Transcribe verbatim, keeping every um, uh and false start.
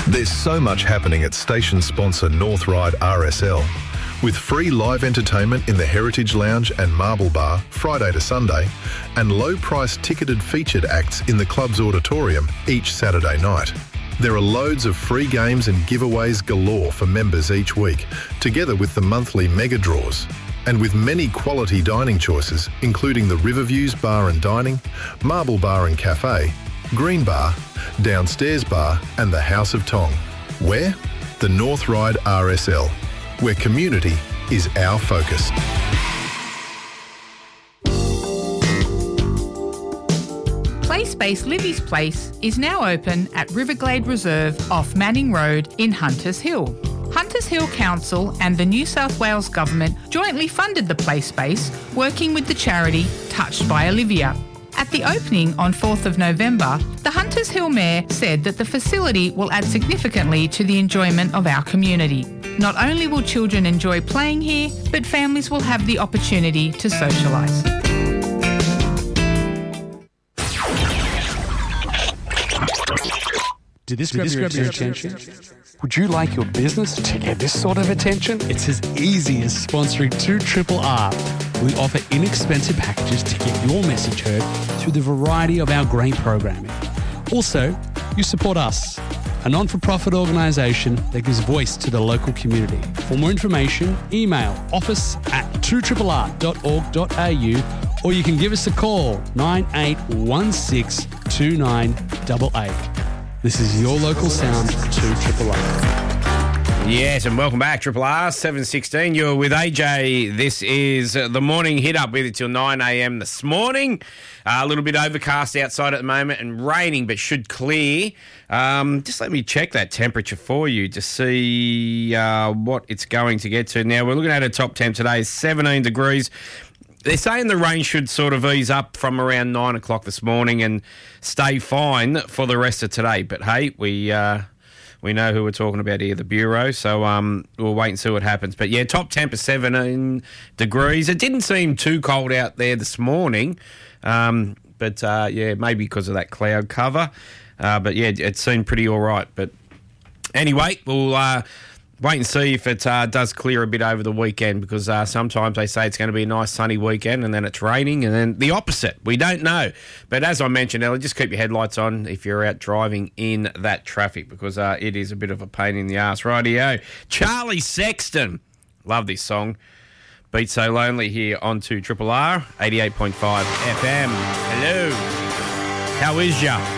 There's so much happening at station sponsor North Ryde R S L. With free live entertainment in the Heritage Lounge and Marble Bar Friday to Sunday, and low-priced ticketed featured acts in the club's auditorium each Saturday night. There are loads of free games and giveaways galore for members each week, together with the monthly mega draws. And with many quality dining choices, including the Riverviews Bar and Dining, Marble Bar and Cafe, Green Bar, Downstairs Bar and the House of Tong. Where? The North Ryde R S L, where community is our focus. Playspace Livy's Place is now open at Riverglade Reserve off Manning Road in Hunters Hill. Hunters Hill Council and the New South Wales Government jointly funded the Playspace, working with the charity Touched by Olivia. At the opening on fourth of November, the Hunters Hill Mayor said that the facility will add significantly to the enjoyment of our community. Not only will children enjoy playing here, but families will have the opportunity to socialise. Did this, Did grab, this your, grab your attention? attention? Would you like your business to get this sort of attention? It's as easy as sponsoring two R R R. We offer inexpensive packages to get your message heard through the variety of our great programming. Also, you support us, a non-for-profit organisation that gives voice to the local community. For more information, email office at two R R R dot org dot a u or you can give us a call, nine eight one six two nine eight eight. This is your local sound, two R R R. Yes, and welcome back, Triple R, seven sixteen. You're with A J. This is the morning hit up with you till nine a.m. this morning. Uh, a little bit overcast outside at the moment and raining, but should clear. Um, just let me check that temperature for you to see uh, what it's going to get to. Now, we're looking at a top temp today, seventeen degrees. They're saying the rain should sort of ease up from around nine o'clock this morning and stay fine for the rest of today. But, hey, we... Uh, We know who we're talking about here, the Bureau, so um, we'll wait and see what happens. But, yeah, top temp is seventeen degrees. It didn't seem too cold out there this morning, um, but, uh, yeah, maybe because of that cloud cover. Uh, but, yeah, it seemed pretty all right. But, anyway, we'll uh, wait and see if it uh, does clear a bit over the weekend because uh, sometimes they say it's going to be a nice sunny weekend and then it's raining and then the opposite. We don't know. But as I mentioned earlier, just keep your headlights on if you're out driving in that traffic because uh, it is a bit of a pain in the arse. Rightio. Charlie Sexton. Love this song. Beat So Lonely here on two R R R, eighty-eight point five F M. Hello. How is ya?